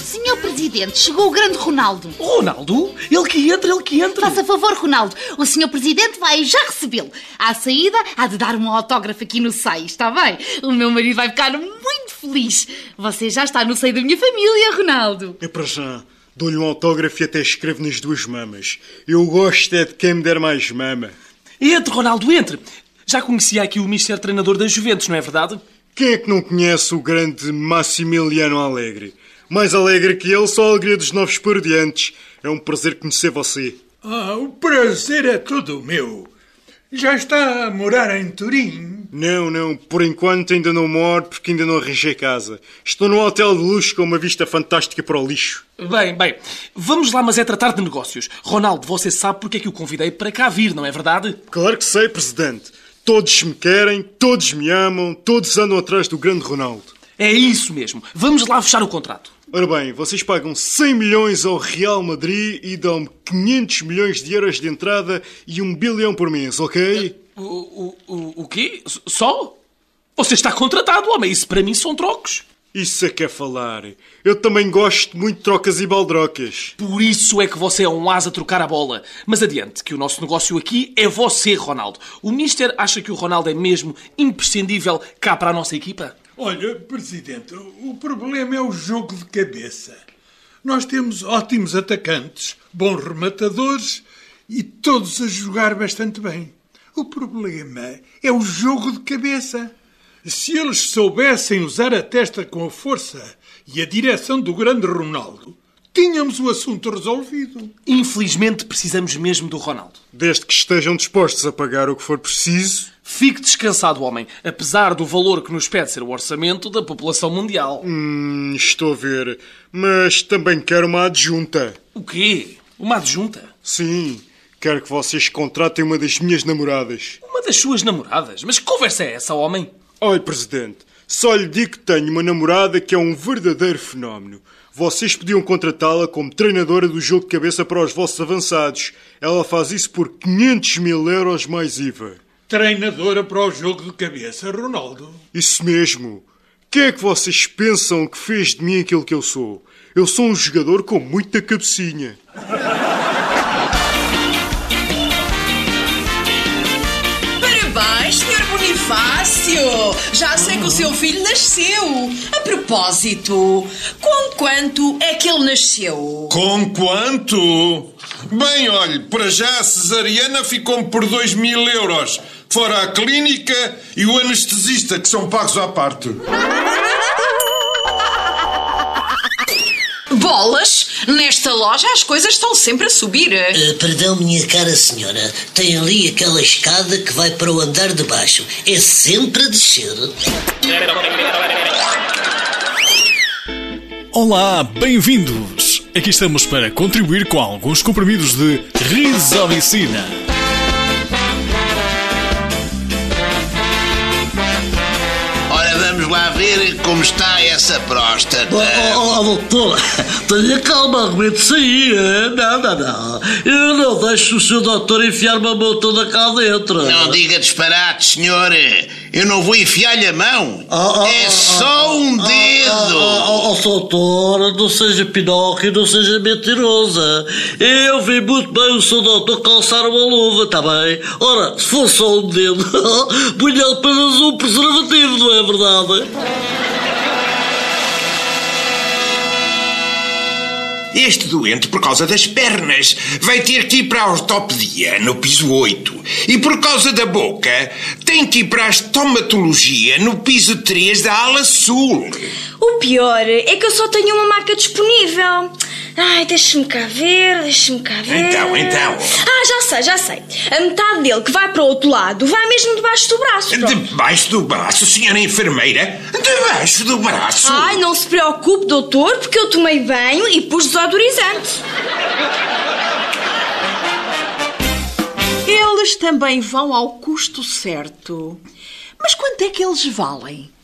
Senhor Presidente, chegou o grande Ronaldo. Ronaldo? Ele que entre. Faça favor, Ronaldo. O Senhor Presidente vai já recebê-lo. À saída, há de dar um autógrafo aqui no seio, está bem? O meu marido vai ficar muito feliz. Você já está no seio da minha família, Ronaldo. É para já. Dou-lhe um autógrafo e até escrevo nas 2 mamas. Eu gosto é de quem me der mais mama. Entre, Ronaldo, entre. Já conhecia aqui o Mister Treinador da Juventus, não é verdade? Quem é que não conhece o grande Massimiliano Alegre? Mais alegre que ele, só a alegria dos novos parodiantes. É um prazer conhecer você. O prazer é todo meu. Já está a morar em Turim? Não. Por enquanto ainda não moro porque ainda não arranjei casa. Estou num hotel de luxo com uma vista fantástica para o lixo. Bem. Vamos lá, mas é tratar de negócios. Ronaldo, você sabe porque é que o convidei para cá vir, não é verdade? Claro que sei, Presidente. Todos me querem, todos me amam, todos andam atrás do grande Ronaldo. É isso mesmo. Vamos lá fechar o contrato. Ora bem, vocês pagam 100 milhões ao Real Madrid e dão-me 500 milhões de euros de entrada e 1 bilhão por mês, ok? O quê? Só? Você está contratado, homem. Isso para mim são trocos. Isso é que é falar. Eu também gosto muito de trocas e baldrocas. Por isso é que você é um ás a trocar a bola. Mas adiante, que o nosso negócio aqui é você, Ronaldo. O Mister acha que o Ronaldo é mesmo imprescindível cá para a nossa equipa? Olha, Presidente, o problema é o jogo de cabeça. Nós temos ótimos atacantes, bons rematadores e todos a jogar bastante bem. O problema é o jogo de cabeça. Se eles soubessem usar a testa com a força e a direção do grande Ronaldo, tínhamos o assunto resolvido. Infelizmente precisamos mesmo do Ronaldo. Desde que estejam dispostos a pagar o que for preciso. Fique descansado, homem, apesar do valor que nos pede ser o orçamento da população mundial. Estou a ver. Mas também quero uma adjunta. O quê? Uma adjunta? Sim. Quero que vocês contratem uma das minhas namoradas. Uma das suas namoradas? Mas que conversa é essa, homem? Olha, Presidente, só lhe digo que tenho uma namorada que é um verdadeiro fenómeno. Vocês podiam contratá-la como treinadora do jogo de cabeça para os vossos avançados. Ela faz isso por 500 mil euros mais IVA. Treinadora para o jogo de cabeça, Ronaldo? Isso mesmo. Quem é que vocês pensam que fez de mim aquilo que eu sou? Eu sou um jogador com muita cabecinha. Parabéns, Sr. Bonifácio! Já sei que o seu filho nasceu. A propósito, com quanto é que ele nasceu? Com quanto? Bem, olhe, para já a cesariana ficou-me por 2 mil euros. Fora a clínica e o anestesista, que são pagos à parte. Bolas! Nesta loja as coisas estão sempre a subir. Perdão, minha cara senhora. Tem ali aquela escada que vai para o andar de baixo. É sempre a descer. Olá, bem-vindos! Aqui estamos para contribuir com alguns comprimidos de Rizomicina. Ora, vamos lá ver como está essa próstata. Doutor, tenha calma, aguente-se aí. Não. Eu não deixo o seu doutor enfiar uma mão toda cá dentro. Não diga disparate, senhor. Eu não vou enfiar-lhe a mão. É só um dedo. Doutor, não seja Pinóquio, não seja mentirosa. Eu vi muito bem o seu doutor calçar uma luva, está bem? Ora, se fosse só um dedo, punha apenas um preservativo, não é verdade? Este doente, por causa das pernas, vai ter que ir para a ortopedia, no piso 8. E por causa da boca, tem que ir para a estomatologia, no piso 3 da ala sul. O pior é que eu só tenho uma maca disponível. Ai, deixa-me cá ver. Então. Já sei. A metade dele que vai para o outro lado vai mesmo debaixo do braço. Debaixo do braço, senhora enfermeira? Debaixo do braço? Ai, não se preocupe, doutor, porque eu tomei banho e pus desodorizante. Eles também vão ao custo certo. Mas quanto é que eles valem?